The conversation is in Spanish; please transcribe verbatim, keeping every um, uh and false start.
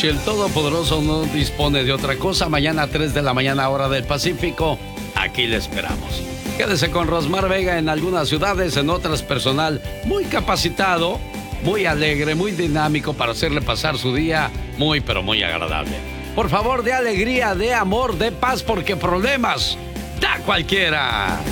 Si el Todopoderoso no dispone de otra cosa, mañana a tres de la mañana, hora del Pacífico, aquí le esperamos. Quédese con Rosmar Vega en algunas ciudades, en otras personal muy capacitado, muy alegre, muy dinámico para hacerle pasar su día muy, pero muy agradable. Por favor, de alegría, de amor, de paz, porque problemas da cualquiera.